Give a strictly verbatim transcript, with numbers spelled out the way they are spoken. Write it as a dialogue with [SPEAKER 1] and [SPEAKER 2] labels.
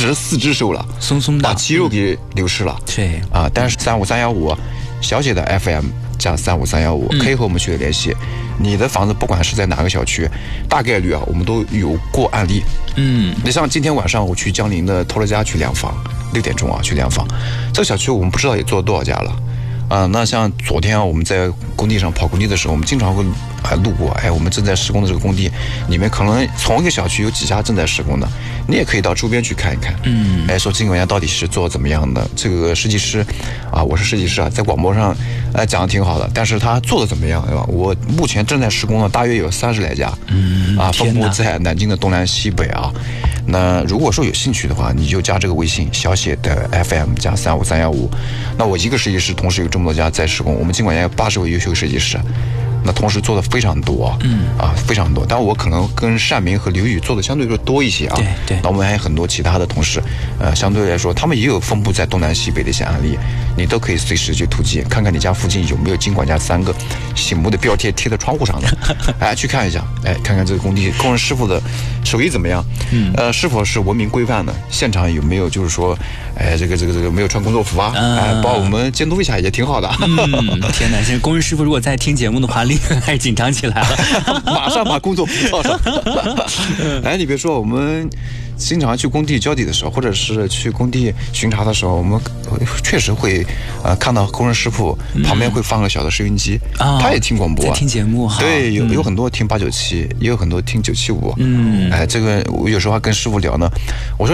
[SPEAKER 1] 只是四肢瘦了，
[SPEAKER 2] 松松的，
[SPEAKER 1] 把肌肉给流失了。
[SPEAKER 2] 对
[SPEAKER 1] 啊，但是三五三幺五小写的 F M 加三五三幺五可以和我们取得联系。你的房子不管是在哪个小区，大概率啊，我们都有过案例。
[SPEAKER 2] 嗯，
[SPEAKER 1] 你像今天晚上我去江宁的托乐家去量房，六点钟啊去量房，这个小区我们不知道也做了多少家了。啊，那像昨天啊，我们在工地上跑工地的时候，我们经常会啊路过，哎，我们正在施工的这个工地里面，可能同一个小区有几家正在施工的，你也可以到周边去看一看，嗯，哎，说这个人家到底是做怎么样的？这个设计师啊，我是设计师啊，在广播上哎讲的挺好的，但是他做的怎么样，对吧？我目前正在施工的大约有三十来家，嗯，啊，分布在南京的东南西北啊。那如果说有兴趣的话，你就加这个微信，小写的 F M 加三五三幺五。那我一个设计师同时有这么多家在施工，我们尽管也有八十位优秀设计师，那同时做的非常多，嗯啊非常多。但我可能跟单明和刘宇做的相对来说多一些啊。
[SPEAKER 2] 对对。
[SPEAKER 1] 那我们还有很多其他的同事，呃，相对来说他们也有分布在东南西北的一些案例，你都可以随时去突击，看看你家附近有没有金管家三个醒目的标贴贴在窗户上的，哎，去看一下，哎，看看这个工地工人师傅的手艺怎么样，嗯，呃，是否是文明规范的，现场有没有就是说，哎，这个这个这个没有穿工作服啊，嗯、哎，帮我们监督一下也挺好的。
[SPEAKER 2] 嗯，天哪，现在工人师傅如果在听节目的话，立刻开始紧张起来了，
[SPEAKER 1] 马上把工作服套上。哎，你别说，我们经常去工地交底的时候，或者是去工地巡查的时候，我们确实会呃看到工人师傅旁边会放个小的收音机，嗯、他也听广播、啊，
[SPEAKER 2] 在听节目哈。
[SPEAKER 1] 对，有有很多听八九七，也有很多听九七五。嗯，哎，这个我有时候还跟师傅聊呢，我说。